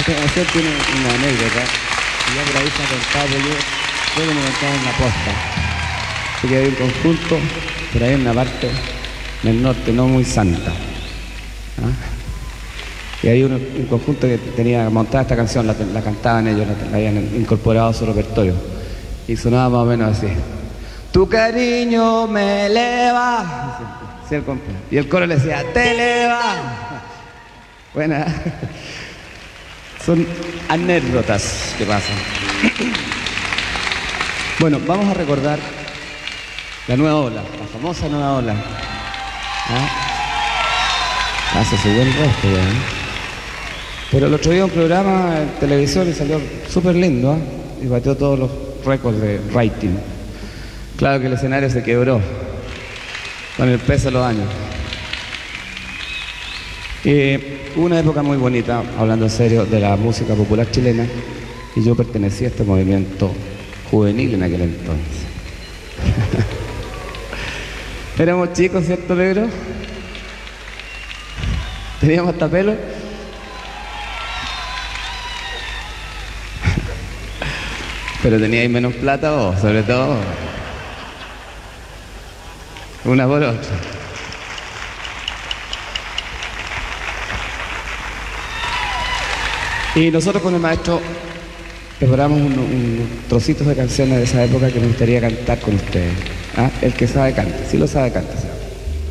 Usted tiene una anécdota, y ya por ahí se ha contado, yo creo que me contaba en la posta. Así que hay un conjunto, por ahí en una parte del norte, no muy santa. Y hay un conjunto que tenía montada esta canción, la cantaban ellos, la habían incorporado a su repertorio. Y sonaba más o menos así. Tu cariño me eleva. Y el coro le decía, te eleva. Buena. Son anécdotas que pasan. Bueno, vamos a recordar la nueva ola, la famosa nueva ola. Hace su buen resto ya. Pero el otro día un programa en televisión y salió súper lindo, y batió todos los récords de rating. Claro que el escenario se quebró con el peso de los años. Hubo una época muy bonita, hablando en serio, de la música popular chilena, y yo pertenecí a este movimiento juvenil en aquel entonces. Éramos chicos, ¿cierto, negro? Teníamos hasta pelo. Pero teníais menos plata vos, sobre todo. Una por otra. Y nosotros con el maestro preparamos unos trocitos de canciones de esa época que me gustaría cantar con ustedes. El que sabe canta, si lo sabe canta.